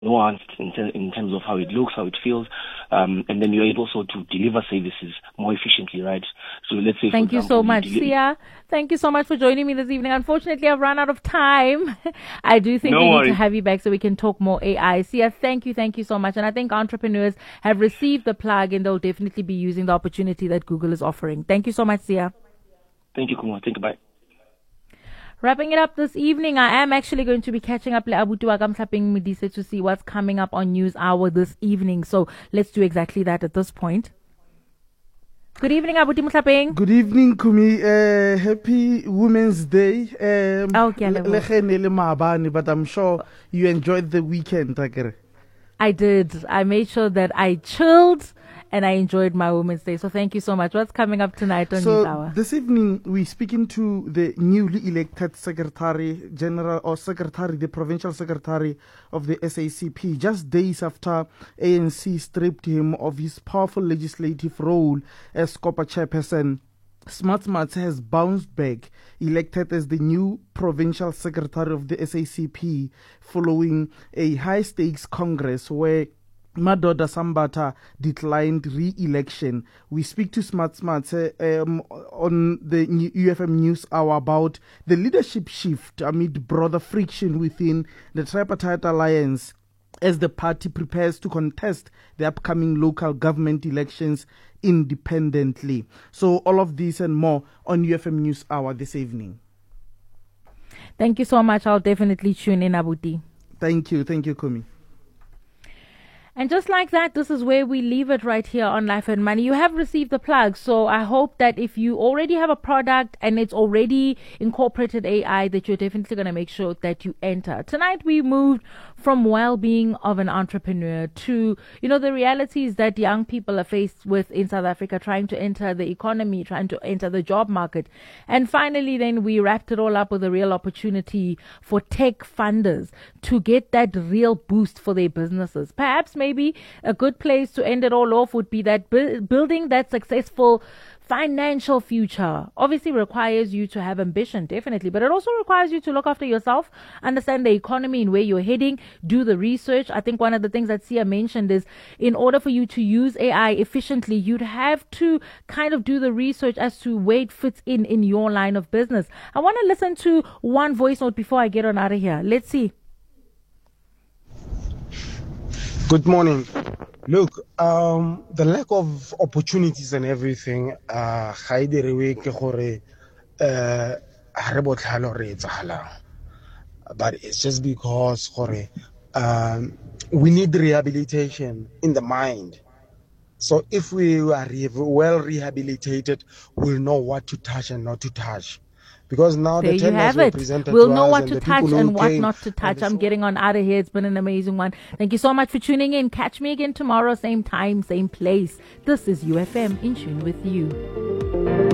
nuanced in terms of how it looks, how it feels, and then you're able also to deliver services more efficiently, right? So let's say, thank you so much, Sia. Thank you so much for joining me this evening. Unfortunately, I've run out of time. I do think we need to have you back so we can talk more AI. Sia, thank you so much. And I think entrepreneurs have received the plug and they'll definitely be using the opportunity that Google is offering. Thank you so much, Sia. Thank you, Kumar. Thank you. Bye. Wrapping it up this evening, I am actually going to be catching up to see what's coming up on News Hour this evening. So let's do exactly that at this point. Good evening, Abuti Mutlapeng. Good evening, Kumi. Happy Women's Day. But I'm sure you enjoyed the weekend. I did. I made sure that I chilled and I enjoyed my Women's Day. So thank you so much. What's coming up tonight on News Hour? This evening, we're speaking to the newly elected Secretary General or Secretary, the Provincial Secretary of the SACP, just days after ANC stripped him of his powerful legislative role as COPA chairperson. Smarts has bounced back, elected as the new Provincial Secretary of the SACP following a high-stakes Congress where Madoda Sambata declined re-election. We speak to Smarts on the UFM News Hour about the leadership shift amid broader friction within the Tripartite Alliance as the party prepares to contest the upcoming local government elections independently. So all of this and more on UFM News Hour this evening. Thank you so much. I'll definitely tune in, Abuti. Thank you, Kumi. And just like that, this is where we leave it right here on Life and Money. You have received the plug. So I hope that if you already have a product and it's already incorporated AI, that you're definitely going to make sure that you enter. Tonight, we moved from well-being of an entrepreneur to, the realities that young people are faced with in South Africa, trying to enter the economy, trying to enter the job market. And finally, then we wrapped it all up with a real opportunity for tech funders to get that real boost for their businesses. Perhaps maybe a good place to end it all off would be that building that successful financial future obviously requires you to have ambition, definitely, but it also requires you to look after yourself, understand the economy and where you're heading, do the research. I think one of the things that Sia mentioned is in order for you to use AI efficiently, you'd have to kind of do the research as to where it fits in your line of business. I want to listen to one voice note before I get on out of here. Let's see. Good morning. Look, the lack of opportunities and everything, but it's just because we need rehabilitation in the mind. So if we are well rehabilitated, we'll know what to touch and not to touch. Because now there the you have it. We'll know what to touch and what not to touch. I'm getting on out of here. It's been an amazing one. Thank you so much for tuning in. Catch me again tomorrow, same time, same place. This is UFM in tune with you.